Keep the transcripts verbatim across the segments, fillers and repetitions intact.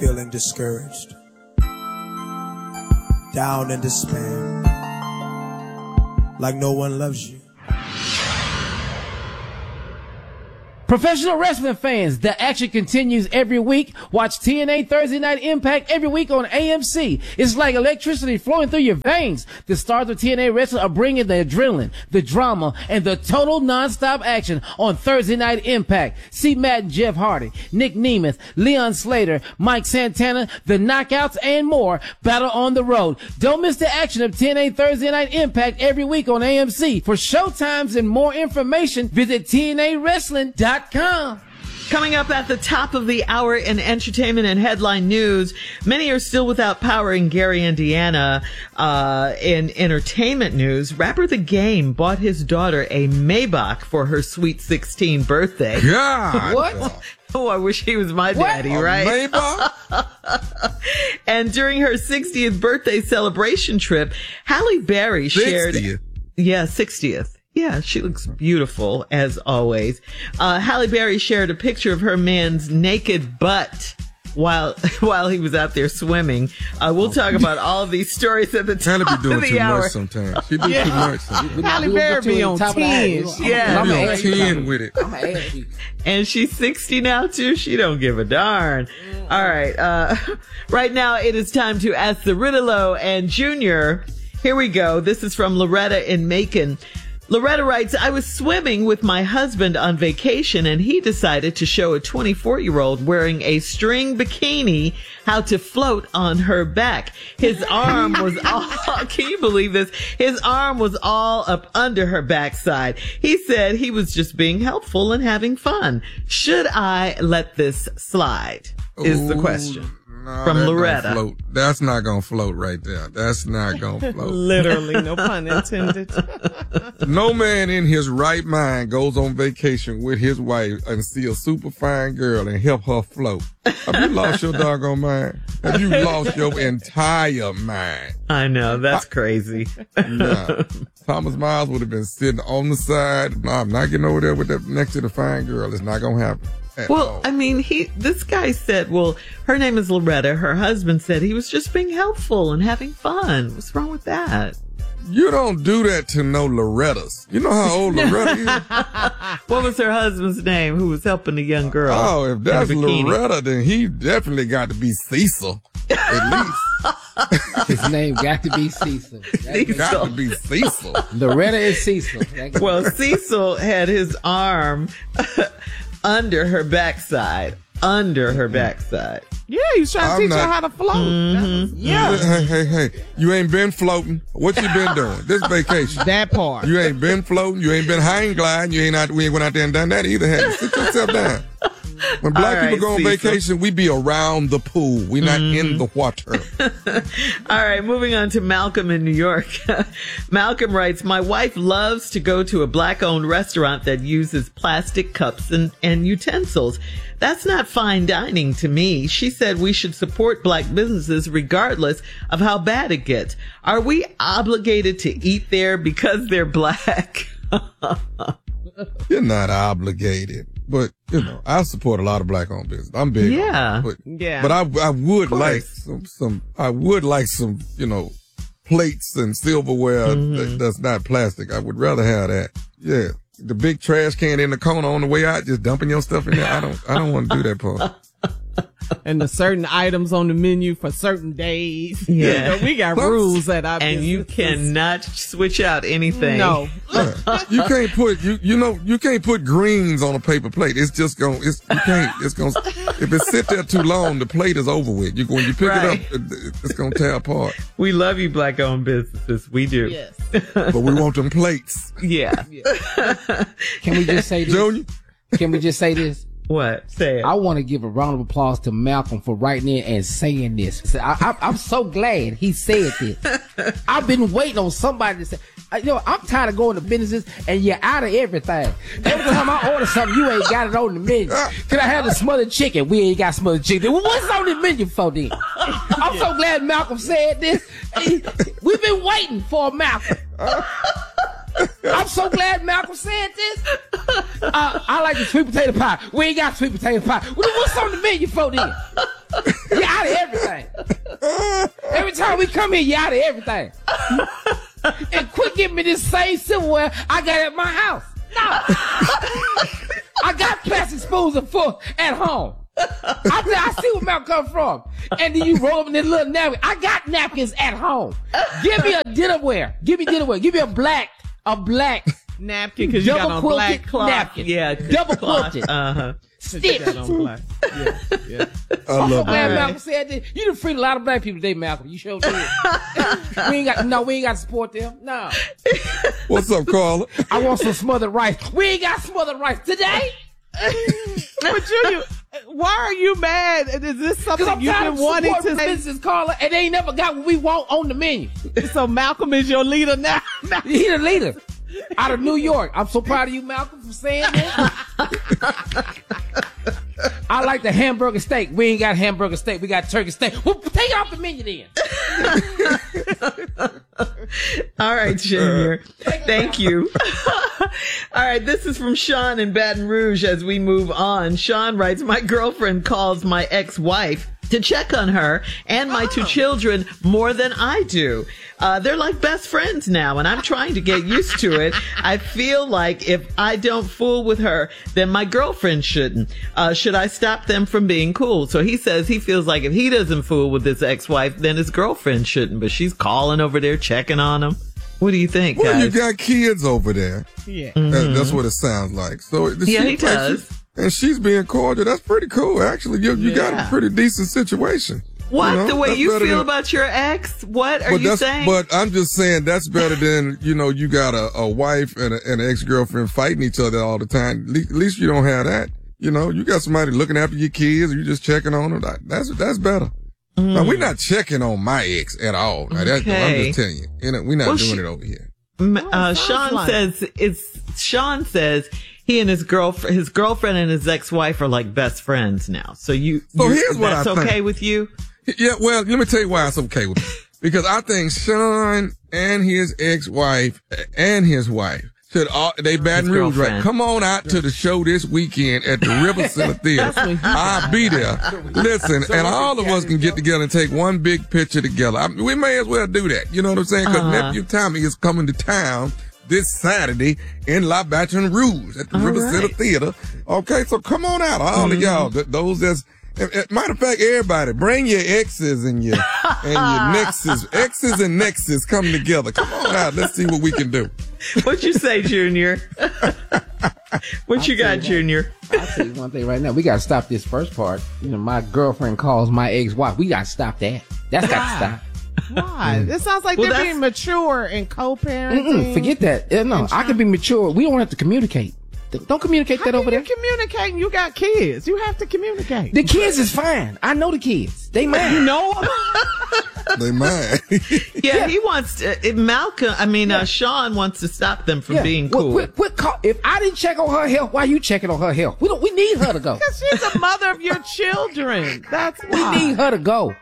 feeling discouraged, down in despair, like no one loves you. Professional wrestling fans, the action continues every week. Watch T N A Thursday Night Impact every week on A M C. It's like electricity flowing through your veins. The stars of T N A Wrestling are bringing the adrenaline, the drama, and the total non-stop action on Thursday Night Impact. See Matt and Jeff Hardy, Nick Nemeth, Leon Slater, Mike Santana, the Knockouts, and more battle on the road. Don't miss the action of T N A Thursday Night Impact every week on A M C. For showtimes and more information, visit T N A wrestling dot com. Coming up at the top of the hour in entertainment and headline news, many are still without power in Gary, Indiana. Uh, in entertainment news, rapper The Game bought his daughter a Maybach for her sweet sixteen birthday. God. What? Oh, I wish he was my daddy, what? right? Maybach? And during her sixtieth birthday celebration trip, Halle Berry shared... sixtieth? Yeah, sixtieth. Yeah, she looks beautiful, as always. Uh, Halle Berry shared a picture of her man's naked butt while while he was out there swimming. Uh, we'll talk about all of these stories at the top Halle be doing of the too hour. much sometimes. She do Yeah. too much sometimes. Halle Berry be on ten. Yeah. I'm on ten with it. I'm gonna ask you. And she's sixty now, too. She don't give a darn. All right. Uh, right now, it is time to ask the Riddle and Junior. Here we go. This is from Loretta in Macon. Loretta writes, I was swimming with my husband on vacation and he decided to show a twenty-four-year-old wearing a string bikini how to float on her back. His arm was all, can you believe this? His arm was all up under her backside. He said he was just being helpful and having fun. Should I let this slide? Is the question. No, from that don't Loretta. Float. That's not gonna float right there. That's not gonna float. Literally, no pun intended. No man in his right mind goes on vacation with his wife and see a super fine girl and help her float. Have you lost your doggone mind? Have you lost your entire mind? I know, that's crazy. Nah. Thomas Miles would have been sitting on the side. No, I'm not getting over there with that next to the fine girl. It's not gonna happen. Well, all. I mean, he, this guy said, well, her name is Loretta. Her husband said he was just being helpful and having fun. What's wrong with that? You don't do that to no Lorettas. You know how old Loretta is? What was her husband's name who was helping the young girl? Oh, if that's in a bikini? Loretta, then he definitely got to be Cecil, at least. His name got to be Cecil. Cecil. Got to be Cecil. Loretta is Cecil. Well, Cecil had his arm under her backside. Under her backside. Yeah, he's trying to I'm teach not- her how to float. Mm-hmm. Yeah, Hey, hey, hey. You ain't been floating. What you been doing? This vacation. that part. You ain't been floating. You ain't been hang gliding. You ain't out, we ain't went out there and done that either. Hey, sit yourself down. When black All right, people go on Cecil. vacation, we be around the pool. We not in the water. All right, moving on to Malcolm in New York. Malcolm writes, my wife loves to go to a black-owned restaurant that uses plastic cups and, and utensils. That's not fine dining to me. She said we should support black businesses regardless of how bad it gets. Are we obligated to eat there because they're black? You're not obligated. But, you know, I support a lot of black-owned business. I'm big. Yeah. On it. But, Yeah. But I, I would course. like some, some, I would like some, you know, plates and silverware Mm-hmm. that, that's not plastic. I would rather have that. Yeah. The big trash can in the corner on the way out, just dumping your stuff in there. I don't, I don't want to do that part. And the certain items on the menu for certain days. Yeah. You know, we got rules at our And you businesses. cannot switch out anything. No. Yeah. You can't put, you, you know, you can't put greens on a paper plate. It's just gonna, it's, you can't, it's gonna, if it sit there too long, the plate is over with. You, when you pick Right. it up, it, it's gonna tear apart. We love you, black-owned businesses. We do. Yes. But we want them plates. Yeah. Can we just say this? Junior? Can we just say this? What? Say it. I want to give a round of applause to Malcolm for writing in and saying this. I, I, I'm so glad he said this. I've been waiting on somebody to say, uh, you know, I'm tired of going to businesses and you're out of everything. Every time I order something, you ain't got it on the menu. Can I have the smothered chicken? We ain't got smothered chicken. Well, what's on the menu for then? I'm so glad Malcolm said this. We've been waiting for Malcolm. I'm so glad Malcolm said this. Uh, I like the sweet potato pie. We ain't got sweet potato pie. What's on the menu for then? You're out Every time we come here, you out of everything. And quit giving me this same silverware I got at my house. No. I got plastic spoons and forks at home. I said, I see where Malcolm come from. And then you roll up in this little napkin. I got napkins at home. Give me a dinnerware. Give me dinnerware. Give me a black, a black napkin because you got on black cloth. Napkin. Yeah, double quilted. Uh huh. Stitch. Yeah, yeah. I love I'm glad that. Malcolm said that. You done freed a lot of black people today, Malcolm. You sure did. we ain't got no. We ain't got to support them. No. What's up, Carla? I want some smothered rice. We ain't got smothered rice today. But Junior, why are you mad? Is this Because something I'm you've tired been of wanting supporting to say? Missus Carla, and they ain't never got what we want on the menu. So Malcolm is your leader now. He the leader out of New York. I'm so proud of you, Malcolm, for saying that. I like the hamburger steak. We ain't got hamburger steak. We got turkey steak. Well, take it off the menu then. All right, Junior. Thank you. All right, this is from Sean in Baton Rouge as we move on. Sean writes, my girlfriend calls my ex-wife to check on her and my two children more than I do. Uh, they're like best friends now, and I'm trying to get used to it. I feel like if I don't fool with her, then my girlfriend shouldn't. Uh, should I stop them from being cool? So he says he feels like if he doesn't fool with his ex-wife, then his girlfriend shouldn't, but she's calling over there, checking on him. What do you think, Well, guys? you got kids over there. Yeah. That, that's what it sounds like. So Mm-hmm. Yeah, she- he does. she- and she's being cordial. That's pretty cool, actually. You, you got Yeah. a pretty decent situation. What? You know, the way that's you better feel than- about your ex? What are but you that's, saying? But I'm just saying that's better than, you know, you got a, a wife and, a, and an ex-girlfriend fighting each other all the time. Le- at least you don't have that. You know, you got somebody looking after your kids, or you just checking on them. That- That's, that's better. Mm. Now, we're not checking on my ex at all. Now, that's, I'm Okay. just telling you. You know, we're not Well, doing she- it over here. M- Well, it uh, sounds Sean like- says it's Sean says he and his girlfriend, his girlfriend and his ex-wife are like best friends now. So you, So you- here's what that's I think. okay with you? Yeah, well, let me tell you why it's okay with me. Because I think Sean and his ex-wife and his wife should all, they Baton His Rouge, right? girlfriend. Come on out to the show this weekend at the River Center Theater. I'll be there. Listen, and all of us can get together and take one big picture together. I mean, we may as well do that. You know what I'm saying? Because Uh-huh. nephew Tommy is coming to town this Saturday in La Baton Rouge at the All River right. Center Theater. Okay, so come on out, all Mm-hmm. of y'all. Th- those that's Uh, uh, matter of fact, everybody, bring your exes and your and your nexes, exes and nexes come together. Come on out, let's see what we can do. What you say, Junior? What you got, Junior? I'll tell you one thing right now. We got to stop this first part. You know, my girlfriend calls my ex-wife. We got to stop that. That's got to stop. Why? It sounds like Well, they're that's- being mature and co-parenting. Mm-mm, forget that. Uh, No, I can be mature. We don't have to communicate. Don't communicate How that can over you there. communicating? You got kids. You have to communicate. The kids is fine. I know the kids. They mine. You know them? They mine. Yeah, he wants to, uh, Malcolm, I mean, uh, Sean wants to stop them from Yeah. being Well, cool. quit, quit call. If I didn't check on her health, why you checking on her health? We don't. We need her to go. Because she's the mother of your children. That's We why. need her to go.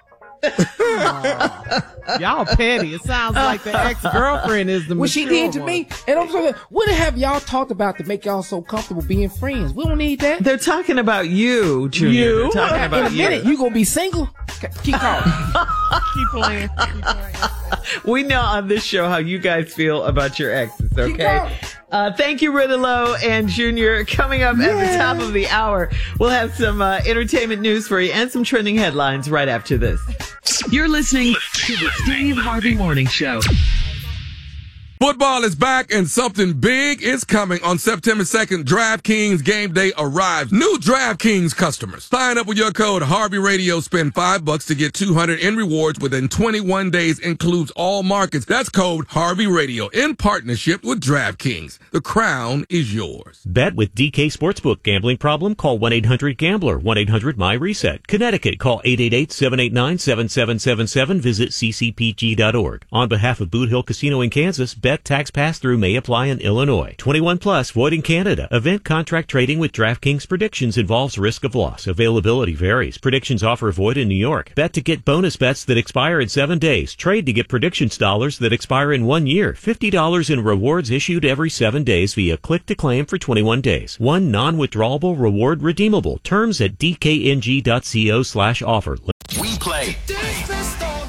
Y'all petty. It sounds like the ex-girlfriend is the What she mature did to one. me, and I'm saying, what have y'all talked about to make y'all so comfortable being friends? We don't need that. They're talking about you, Junior. You? They're talking In a about minute, you. you gonna be single? Keep calling. Keep playing. Keep playing. We know on this show how you guys feel about your exes, okay? going. Uh, thank you, Ridolo and Junior. Coming up at the top of the hour, we'll have some uh, entertainment news for you and some trending headlines right after this. You're listening to the Steve Harvey Morning Show. Football is back and something big is coming on September second. DraftKings game day arrives. New DraftKings customers. Sign up with your code Harvey Radio. Spend five bucks to get two hundred in rewards within twenty-one days. Includes all markets. That's code Harvey Radio in partnership with DraftKings. The crown is yours. Bet with D K Sportsbook. Gambling problem? Call one eight hundred gambler. one eight hundred my reset. Connecticut. Call eight eight eight, seven eight nine, seven seven seven seven. Visit c c p g dot org. On behalf of Boot Hill Casino in Kansas, bet tax pass-through may apply in Illinois. twenty-one plus, void in Canada. Event contract trading with DraftKings predictions involves risk of loss. Availability varies. Predictions offer void in New York. Bet to get bonus bets that expire in seven days. Trade to get predictions dollars that expire in one year. fifty dollars in rewards issued every seven days via click to claim for twenty-one days. One non-withdrawable reward redeemable. Terms at d k n g dot co slash offer. We play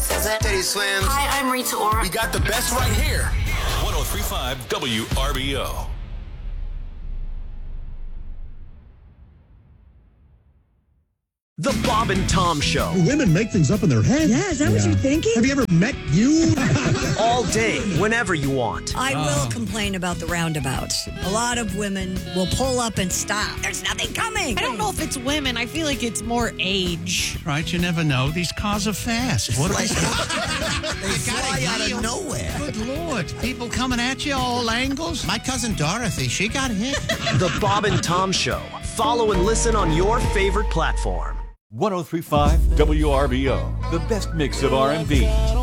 This is it. Teddy Swims. Hi, I'm Rita Ora. We got the best right here. one oh three point five W R B O. The Bob and Tom Show. Women make things up in their head. Yeah, is that yeah. what you're thinking? Have you ever met you? All day, whenever you want. I oh. will complain about the roundabouts. A lot of women will pull up and stop. There's nothing coming. I don't know if it's women. I feel like it's more age. Right, you never know. These cars are fast. What like, they fly out of nowhere. Good Lord. People coming at you, all angles. My cousin Dorothy, she got hit. The Bob and Tom Show. Follow and listen on your favorite platform. one oh three point five W R B O, the best mix of R and B,